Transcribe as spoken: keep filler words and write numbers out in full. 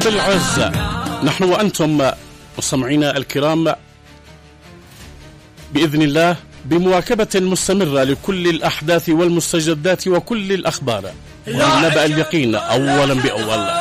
بالعزة. نحن وأنتم مستمعينا الكرام بإذن الله بمواكبة مستمرة لكل الأحداث والمستجدات وكل الأخبار والنبأ اليقين أولا بأول.